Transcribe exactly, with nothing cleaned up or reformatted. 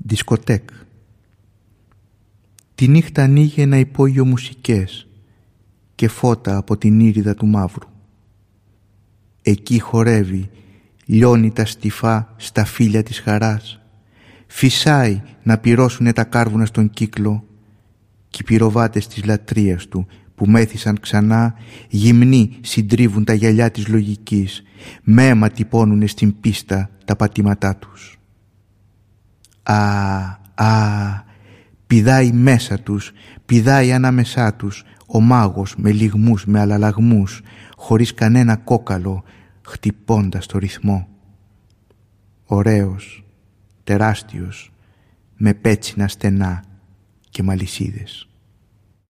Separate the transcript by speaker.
Speaker 1: Δισκοτέκ. Τη νύχτα ανοίγει ένα υπόγειο μουσικές και φώτα από την ήριδα του μαύρου. Εκεί χορεύει, λιώνει τα στιφά στα φύλλα της χαράς, φυσάει να πυρώσουνε τα κάρβουνα στον κύκλο κι οι πυροβάτες της λατρείας του που μέθησαν ξανά γυμνοί συντρίβουν τα γυαλιά της λογικής, με αίμα τυπώνουνε στην πίστα τα πατήματά τους. Α, α, πηδάει μέσα τους, πηδάει ανάμεσά τους ο μάγος με λυγμούς, με αλλαλαγμούς, χωρίς κανένα κόκαλο, χτυπώντας το ρυθμό. Ωραίος, τεράστιος, με πέτσινα στενά και μαλισίδες.